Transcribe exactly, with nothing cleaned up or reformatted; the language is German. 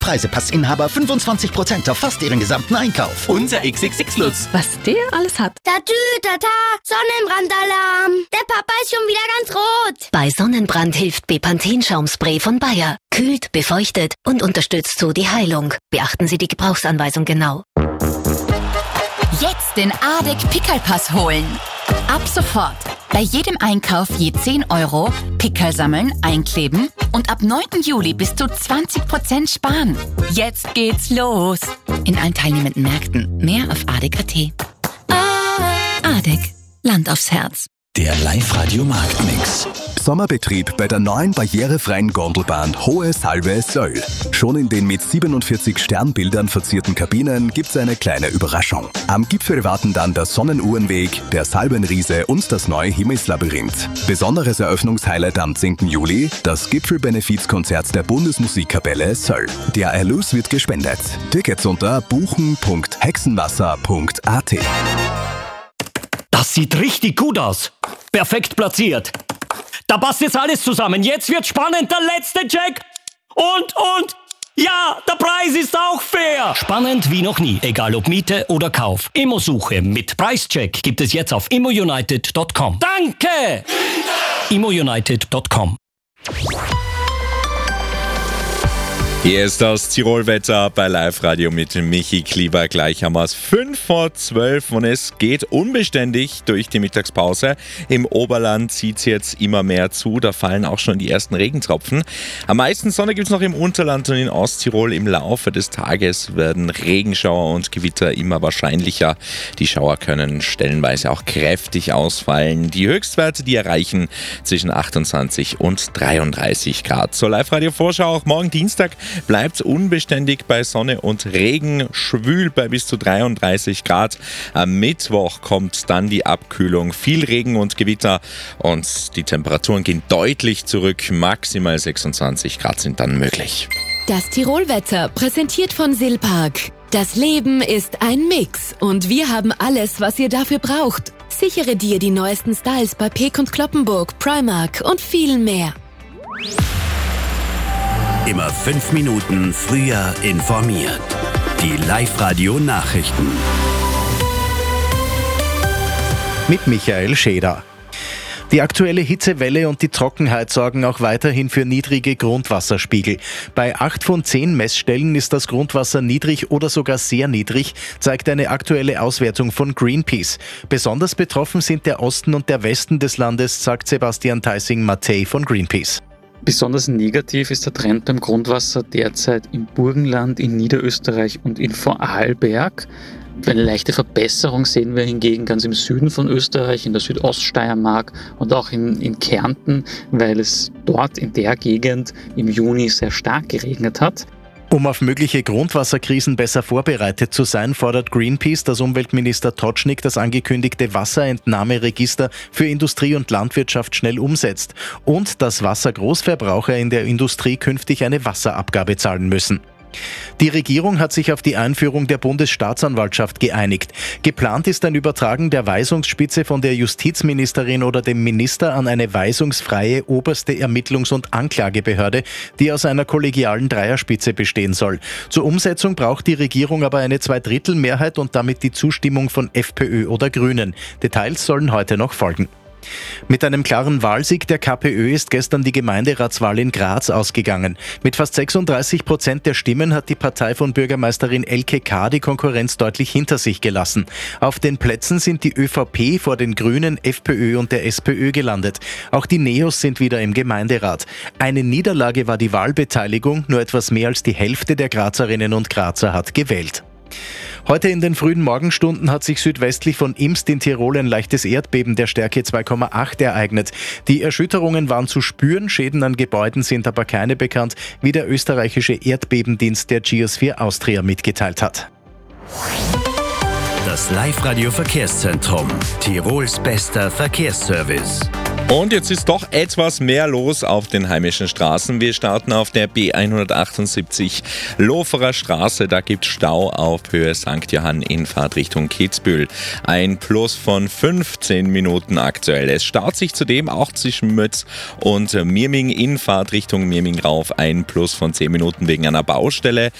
Preisepassinhaber fünfundzwanzig Prozent auf fast ihren gesamten Einkauf. Unser X X X-Lutz. Was der alles hat. Tatü, tata, Sonnenbrandalarm. Der Papa ist schon wieder ganz rot. Bei Sonnenbrand hilft Bepanthen-Schaumspray von Bayer. Kühlt, befeuchtet und unterstützt so die Heilung. Beachten Sie die Gebrauchsanweisung genau. Jetzt den A D E C Pickelpass holen. Ab sofort. Bei jedem Einkauf je zehn Euro, Pickel sammeln, einkleben und ab neunten Juli bis zu zwanzig Prozent sparen. Jetzt geht's los. In allen teilnehmenden Märkten. Mehr auf A D E C Punkt A T. A D E C. Land aufs Herz. Der Live-Radio-Marktmix. Sommerbetrieb bei der neuen barrierefreien Gondelbahn Hohe Salve Söll. Schon in den mit siebenundvierzig Sternbildern verzierten Kabinen gibt's eine kleine Überraschung. Am Gipfel warten dann der Sonnenuhrenweg, der Salbenriese und das neue Himmelslabyrinth. Besonderes Eröffnungshighlight am zehnten Juli, das Gipfelbenefizkonzert der Bundesmusikkapelle Söll. Der Erlös wird gespendet. Tickets unter buchen punkt hexenwasser punkt a t. Das sieht richtig gut aus. Perfekt platziert. Da passt jetzt alles zusammen. Jetzt wird spannend. Der letzte Check. Und, und, ja, der Preis ist auch fair. Spannend wie noch nie. Egal ob Miete oder Kauf. Immosuche mit Preischeck gibt es jetzt auf immounited punkt com. Danke! immounited punkt com. Hier ist das Tirolwetter bei Live Radio mit Michi Klieber. Gleich haben wir es fünf vor zwölf und es geht unbeständig durch die Mittagspause. Im Oberland zieht es jetzt immer mehr zu, da fallen auch schon die ersten Regentropfen. Am meisten Sonne gibt es noch im Unterland und in Osttirol. Im Laufe des Tages werden Regenschauer und Gewitter immer wahrscheinlicher. Die Schauer können stellenweise auch kräftig ausfallen. Die Höchstwerte, die erreichen zwischen achtundzwanzig und dreiunddreißig Grad. Zur Live Radio Vorschau auch morgen Dienstag bleibt unbeständig bei Sonne und Regen, schwül bei bis zu dreiunddreißig Grad. Am Mittwoch kommt dann die Abkühlung, viel Regen und Gewitter und die Temperaturen gehen deutlich zurück. Maximal sechsundzwanzig Grad sind dann möglich. Das Tirolwetter präsentiert von Silpark. Das Leben ist ein Mix und wir haben alles, was ihr dafür braucht. Sichere dir die neuesten Styles bei Peek und Cloppenburg, Primark und viel mehr. Immer fünf Minuten früher informiert. Die Live-Radio-Nachrichten. Mit Michael Scheder. Die aktuelle Hitzewelle und die Trockenheit sorgen auch weiterhin für niedrige Grundwasserspiegel. Bei acht von zehn Messstellen ist das Grundwasser niedrig oder sogar sehr niedrig, zeigt eine aktuelle Auswertung von Greenpeace. Besonders betroffen sind der Osten und der Westen des Landes, sagt Sebastian Theissing-Mattei von Greenpeace. Besonders negativ ist der Trend beim Grundwasser derzeit im Burgenland, in Niederösterreich und in Vorarlberg. Eine leichte Verbesserung sehen wir hingegen ganz im Süden von Österreich, in der Südoststeiermark und auch in, in Kärnten, weil es dort in der Gegend im Juni sehr stark geregnet hat. Um auf mögliche Grundwasserkrisen besser vorbereitet zu sein, fordert Greenpeace, dass Umweltminister Totschnig das angekündigte Wasserentnahmeregister für Industrie und Landwirtschaft schnell umsetzt und dass Wassergroßverbraucher in der Industrie künftig eine Wasserabgabe zahlen müssen. Die Regierung hat sich auf die Einführung der Bundesstaatsanwaltschaft geeinigt. Geplant ist ein Übertragen der Weisungsspitze von der Justizministerin oder dem Minister an eine weisungsfreie oberste Ermittlungs- und Anklagebehörde, die aus einer kollegialen Dreierspitze bestehen soll. Zur Umsetzung braucht die Regierung aber eine Zweidrittelmehrheit und damit die Zustimmung von FPÖ oder Grünen. Details sollen heute noch folgen. Mit einem klaren Wahlsieg der KPÖ ist gestern die Gemeinderatswahl in Graz ausgegangen. Mit fast sechsunddreißig Prozent der Stimmen hat die Partei von Bürgermeisterin Elke K. die Konkurrenz deutlich hinter sich gelassen. Auf den Plätzen sind die ÖVP vor den Grünen, FPÖ und der SPÖ gelandet. Auch die Neos sind wieder im Gemeinderat. Eine Niederlage war die Wahlbeteiligung, nur etwas mehr als die Hälfte der Grazerinnen und Grazer hat gewählt. Heute in den frühen Morgenstunden hat sich südwestlich von Imst in Tirol ein leichtes Erdbeben der Stärke zwei Komma acht ereignet. Die Erschütterungen waren zu spüren, Schäden an Gebäuden sind aber keine bekannt, wie der österreichische Erdbebendienst der Geosphere Austria mitgeteilt hat. Das Live-Radio Verkehrszentrum, Tirols bester Verkehrsservice. Und jetzt ist doch etwas mehr los auf den heimischen Straßen. Wir starten auf der B hundertachtundsiebzig Loferer Straße. Da gibt es Stau auf Höhe Sankt Johann in Fahrtrichtung Kitzbühel. Ein Plus von fünfzehn Minuten aktuell. Es staut sich zudem auch zwischen Mötz und Mirming in Fahrtrichtung Mirming rauf. Ein Plus von zehn Minuten wegen einer Baustelle.